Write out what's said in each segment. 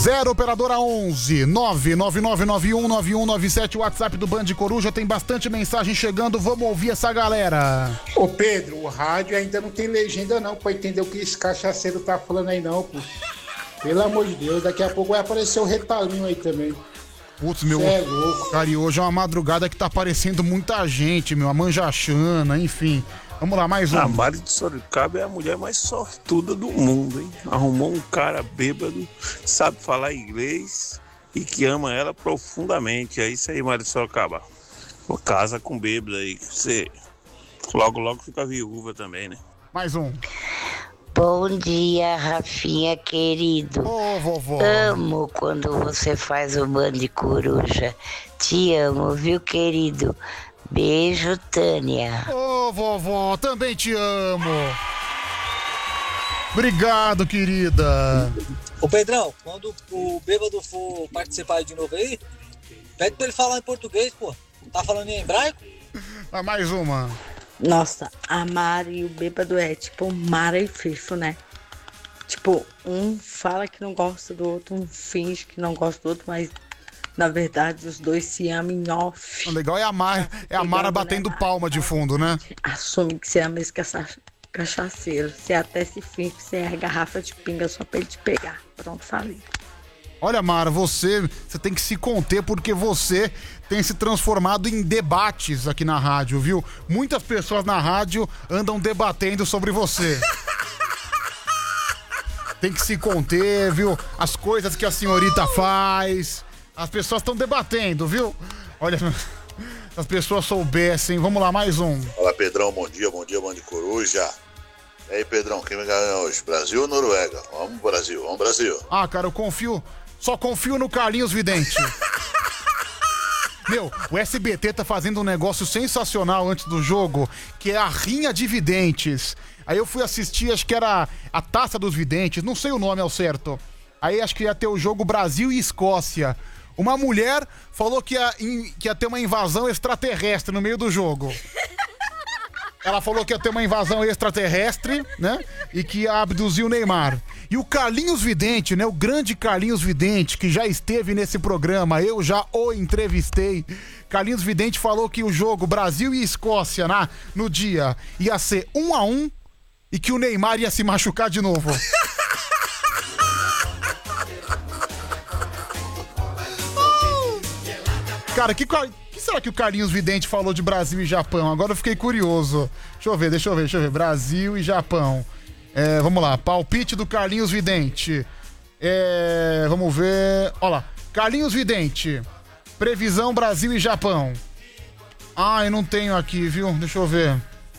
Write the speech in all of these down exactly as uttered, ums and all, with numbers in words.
zero operadora onze nove nove nove nove um nove um nove sete, o WhatsApp do Band Coruja, tem bastante mensagem chegando, vamos ouvir essa galera. Ô Pedro, o rádio ainda não tem legenda não pra entender o que esse cachaceiro tá falando aí não, pô. Pelo amor de Deus, daqui a pouco vai aparecer o retalhinho aí também. Putz, meu, é louco. Cara, e hoje é uma madrugada que tá aparecendo muita gente, meu, a Manjachana, enfim. Vamos lá, mais um. A Mari de Sorocaba é a mulher mais sortuda do mundo, hein? Arrumou um cara bêbado, sabe falar inglês e que ama ela profundamente. É isso aí, Mari de Sorocaba. Pô, casa com bêbado aí, que você logo, logo fica viúva também, né? Mais um. Bom dia, Rafinha querido. Ô, vovó. Amo quando você faz o Band Coruja. Te amo, viu, querido? Beijo, Tânia. Ô, vovó, também te amo. Obrigado, querida. Ô, Pedrão, quando o bêbado for participar de novo aí, pede pra ele falar em português, pô. Tá falando em hebraico? Ah, mais uma. Nossa, a Mari e o bêbado é tipo Mara e Fifo, né? Tipo, um fala que não gosta do outro, um finge que não gosta do outro, mas na verdade os dois se amam em off. O legal é a Mara, é a Mara batendo palma de fundo, né? Assume que você ama esse caça- cachaceiro. Você até se finge que você é a garrafa de pinga só pra ele te pegar. Pronto, falei. Olha, Mara, você, você tem que se conter porque você tem se transformado em debates aqui na rádio, viu? Muitas pessoas na rádio andam debatendo sobre você. Tem que se conter, viu? As coisas que a senhorita faz. As pessoas estão debatendo, viu? Olha, se as pessoas soubessem. Vamos lá, mais um. Fala, Pedrão, bom dia, bom dia, Band Coruja. E aí, Pedrão, quem vai ganhar hoje? Brasil ou Noruega? Vamos, Brasil, vamos, Brasil. Ah, cara, eu confio, só confio no Carlinhos Vidente. Meu, o S B T tá fazendo um negócio sensacional antes do jogo, que é a Rinha de Videntes. Aí eu fui assistir, acho que era a Taça dos Videntes, não sei o nome ao certo. Aí acho que ia ter o jogo Brasil e Escócia. Uma mulher falou que ia, que ia ter uma invasão extraterrestre no meio do jogo. Ela falou que ia ter uma invasão extraterrestre, né? E que ia abduzir o Neymar. E o Carlinhos Vidente, né? O grande Carlinhos Vidente, que já esteve nesse programa, eu já o entrevistei. Carlinhos Vidente falou que o jogo Brasil e Escócia, na, no dia, ia ser um a um e que o Neymar ia se machucar de novo. Cara, que, que será que o Carlinhos Vidente falou de Brasil e Japão? Agora eu fiquei curioso. Deixa eu ver, deixa eu ver, deixa eu ver. Brasil e Japão. É, vamos lá, palpite do Carlinhos Vidente. É, vamos ver. Olha lá, Carlinhos Vidente. Previsão Brasil e Japão. Ai, não tenho aqui, viu? Deixa eu ver.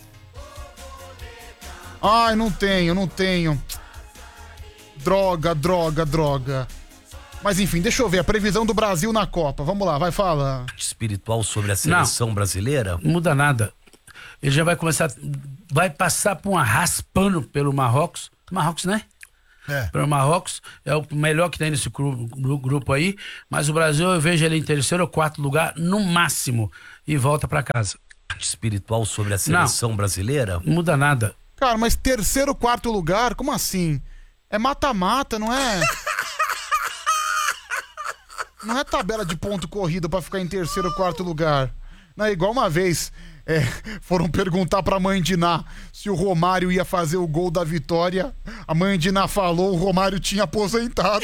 Ai, não tenho, não tenho. Droga, droga, droga. Mas enfim, deixa eu ver a previsão do Brasil na Copa. Vamos lá, vai falar. Espiritual sobre a seleção não, brasileira? Não muda nada. Ele já vai começar, vai passar por uma raspando pelo Marrocos. Marrocos, né? É. Pelo Marrocos, é o melhor que tem nesse grupo, grupo aí. Mas o Brasil, eu vejo ele em terceiro ou quarto lugar, no máximo, e volta pra casa. Espiritual sobre a seleção não, brasileira? Não muda nada. Cara, mas terceiro, quarto lugar, como assim? É mata-mata, não é? Não é tabela de ponto corrido pra ficar em terceiro ou quarto lugar. Não é igual uma vez é, foram perguntar pra mãe de Ná se o Romário ia fazer o gol da vitória. A mãe de Ná falou, o Romário tinha aposentado.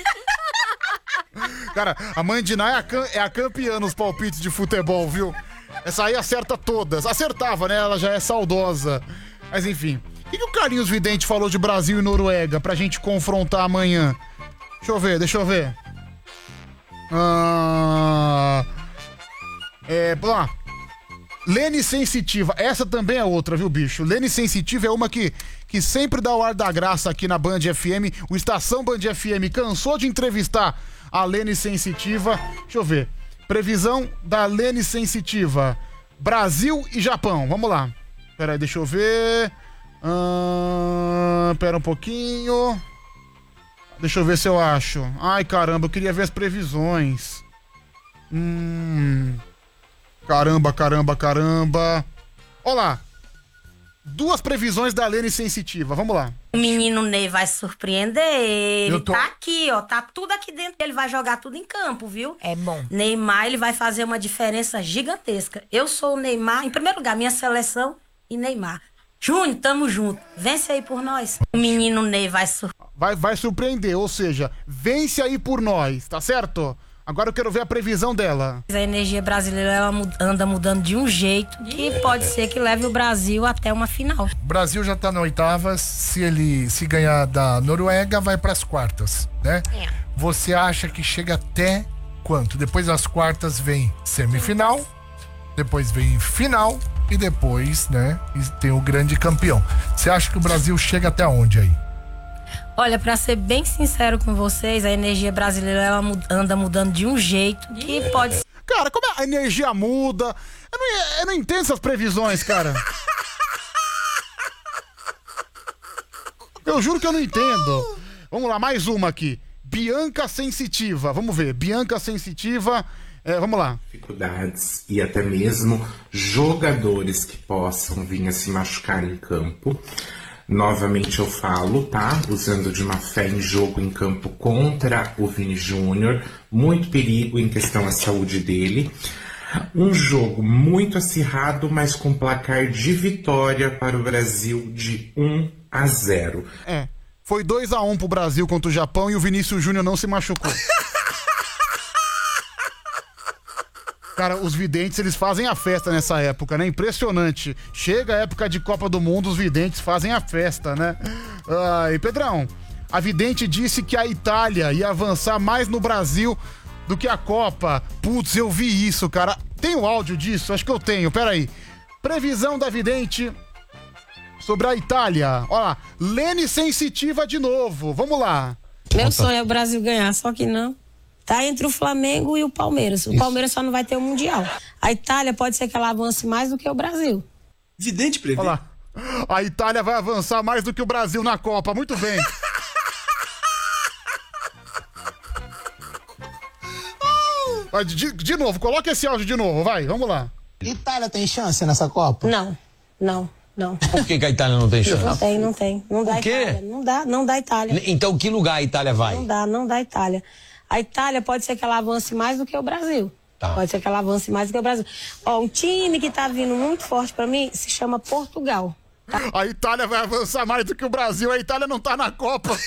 Cara, a mãe de Ná é a, é a campeã nos palpites de futebol, viu? Essa aí acerta todas. Acertava, né? Ela já é saudosa. Mas enfim. O que, que o Carlinhos Vidente falou de Brasil e Noruega pra gente confrontar amanhã? Deixa eu ver, deixa eu ver. Ah, é, lá. Lene Sensitiva, essa também é outra, viu, bicho? Lene Sensitiva é uma que, que sempre dá o ar da graça aqui na Band F M. O Estação Band F M cansou de entrevistar a Lene Sensitiva. Deixa eu ver. Previsão da Lene Sensitiva. Brasil e Japão, vamos lá. Pera aí, deixa eu ver. Ah, pera um pouquinho. Deixa eu ver se eu acho. Ai, caramba, eu queria ver as previsões. Hum. Caramba, caramba, caramba. Olha lá. Duas previsões da Lene Sensitiva. Vamos lá. O menino Ney vai surpreender. Ele tô... tá aqui, ó. Tá tudo aqui dentro. Ele vai jogar tudo em campo, viu? É bom. Neymar, ele vai fazer uma diferença gigantesca. Eu sou o Neymar. Em primeiro lugar, minha seleção e Neymar. Júnior, tamo junto. Vence aí por nós. O menino Ney vai surpreender. Vai, vai surpreender, ou seja, vence aí por nós, tá certo? Agora eu quero ver a previsão dela. A energia brasileira ela anda mudando de um jeito que pode ser que leve o Brasil até uma final. O Brasil já tá na oitavas, se ele se ganhar da Noruega, vai pras quartas, né? É. Você acha que chega até quanto? Depois das quartas vem semifinal, depois vem final e depois, né, tem o grande campeão. Você acha que o Brasil chega até onde aí? Olha, pra ser bem sincero com vocês, a energia brasileira ela anda mudando de um jeito que pode ser. Cara, como é? A energia muda. Eu não, eu não entendo essas previsões, cara. Eu juro que eu não entendo. Vamos lá, mais uma aqui. Bianca Sensitiva. Vamos ver. Bianca Sensitiva. É, vamos lá. Dificuldades e até mesmo jogadores que possam vir a se machucar em campo. Novamente eu falo, tá? Usando de uma fé em jogo em campo contra o Vini Júnior. Muito perigo em questão à saúde dele. Um jogo muito acirrado, mas com placar de vitória para o Brasil de um a zero. É, foi dois a um pro Brasil contra o Japão e o Vinícius Júnior não se machucou. Cara, os videntes, eles fazem a festa nessa época, né? Impressionante. Chega a época de Copa do Mundo, os videntes fazem a festa, né? Ai, Pedrão, a vidente disse que a Itália ia avançar mais no Brasil do que a Copa. Putz, eu vi isso, cara. Tem o áudio disso? Acho que eu tenho, peraí. Previsão da vidente sobre a Itália. Olha lá, Lene Sensitiva de novo. Vamos lá. Meu sonho é o Brasil ganhar, só que não. Tá entre o Flamengo e o Palmeiras. O Isso. Palmeiras só não vai ter o Mundial. A Itália pode ser que ela avance mais do que o Brasil. Vidente prevê. Olha lá. A Itália vai avançar mais do que o Brasil na Copa. Muito bem. de, de novo, coloca esse áudio de novo, vai. Vamos lá. Itália tem chance nessa Copa? Não, não. Não. Por que, que a Itália não tem chance? Não tem, não tem. Não dá Por quê? Itália. Não dá, não dá Itália. Então que lugar a Itália vai? Não dá, não dá Itália. A Itália pode ser que ela avance mais do que o Brasil. Tá. Pode ser que ela avance mais do que o Brasil. Ó, um time que tá vindo muito forte pra mim se chama Portugal. Tá? A Itália vai avançar mais do que o Brasil. A Itália não tá na Copa.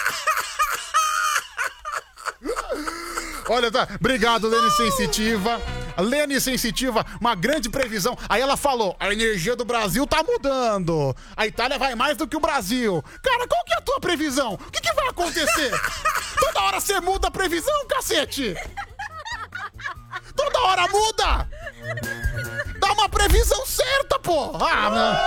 Olha, tá. Obrigado, Lene Sensitiva. Lene Sensitiva, uma grande previsão. Aí ela falou, a energia do Brasil tá mudando. A Itália vai mais do que o Brasil. Cara, qual que é a tua previsão? O que, que vai acontecer? Toda hora você muda a previsão, cacete! Toda hora muda! Dá uma previsão certa, pô! Ah,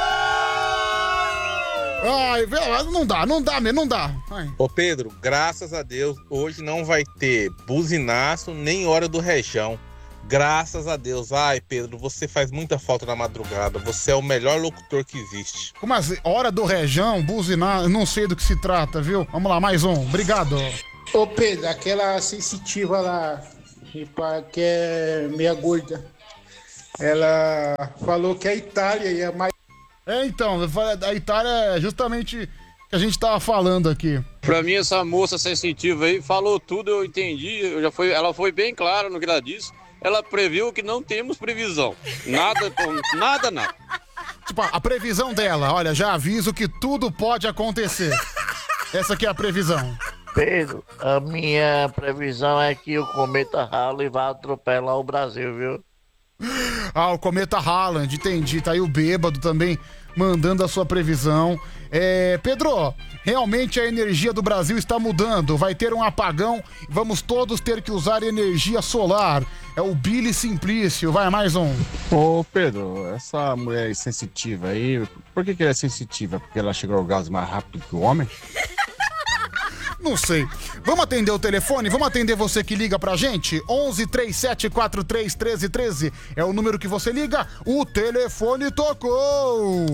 não... Ai, não dá, não dá mesmo, não dá. Ai. Ô Pedro, graças a Deus, hoje não vai ter buzinaço nem hora do rejão. Graças a Deus. Ai, Pedro, você faz muita falta na madrugada. Você é o melhor locutor que existe. Como assim? Hora do rejão, buzinar, não sei do que se trata, viu? Vamos lá, mais um. Obrigado. Ô Pedro, aquela sensitiva lá, que é meia gorda, ela falou que a Itália ia mais... É, então, a Itália é justamente que a gente tava falando aqui. Pra mim, essa moça sensitiva aí falou tudo, eu entendi. Eu já foi, ela foi bem clara no que ela disse. Ela previu que não temos previsão. Nada, nada, nada. Tipo, a previsão dela, olha, já aviso que tudo pode acontecer. Essa aqui é a previsão. Pedro, a minha previsão é que o cometa Halley vai atropelar o Brasil, viu? Ah, o cometa Haaland, entendi. Tá aí o bêbado também mandando a sua previsão. É, Pedro, realmente a energia do Brasil está mudando. Vai ter um apagão e vamos todos ter que usar energia solar. É o Billy Simplício. Vai, mais um. Ô, Pedro, essa mulher sensitiva aí, por que que ela é sensitiva? Porque ela chega ao orgasmo mais rápido que o homem? Não sei. Vamos atender o telefone? Vamos atender você que liga pra gente? onze, três sete quatro três, um três um três. É o número que você liga. O telefone tocou.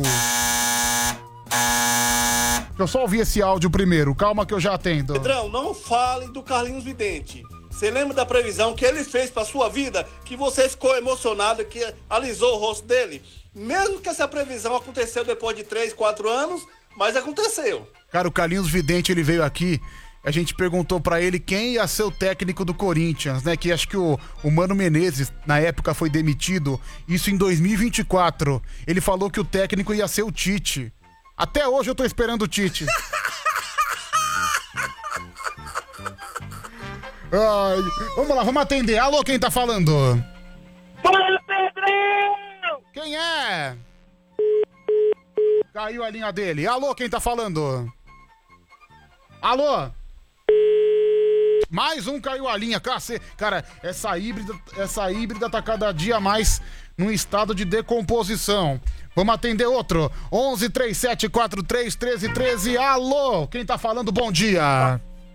Deixa eu só ouvir esse áudio primeiro. Calma que eu já atendo. Pedrão, não fale do Carlinhos Vidente. Você lembra da previsão que ele fez pra sua vida? Que você ficou emocionado, que alisou o rosto dele? Mesmo que essa previsão aconteceu depois de três, quatro anos, mas aconteceu. Cara, o Carlinhos Vidente, ele veio aqui, a gente perguntou pra ele quem ia ser o técnico do Corinthians, né? Que acho que o, o Mano Menezes, na época, foi demitido, isso em dois mil e vinte e quatro. Ele falou que o técnico ia ser o Tite. Até hoje eu tô esperando o Tite. Ai, vamos lá, vamos atender. Alô, quem tá falando? Fala, Pedrão! Quem é? Caiu a linha dele. Alô, quem tá falando? Alô? Mais um caiu a linha. Cara, essa híbrida, essa híbrida tá cada dia mais num estado de decomposição. Vamos atender outro. onze, trinta e sete, quarenta e três, treze, treze. Alô? Quem tá falando? Bom dia.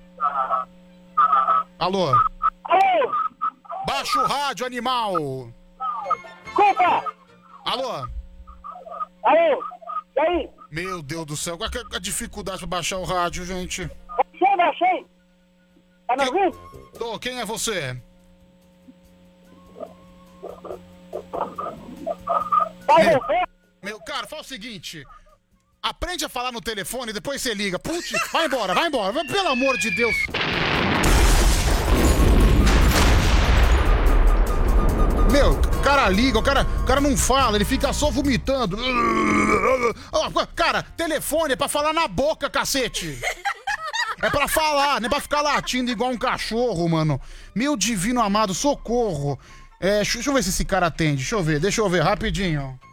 Alô? Alô? Baixa o rádio, animal. Culpa! Alô? Alô? E aí? Meu Deus do céu, qual é a dificuldade pra baixar o rádio, gente? Baixei, baixei. Tá me ouvindo? Tô, quem é você? Meu, meu, cara, fala o seguinte. Aprende a falar no telefone, depois você liga. Putz, vai embora, vai embora. Pelo amor de Deus. Meu, o cara liga, o cara, o cara não fala, ele fica só vomitando. Cara, telefone é pra falar na boca, cacete. É pra falar, não é pra ficar latindo igual um cachorro, mano. Meu divino amado, socorro. É, deixa eu ver se esse cara atende. Deixa eu ver, deixa eu ver, rapidinho.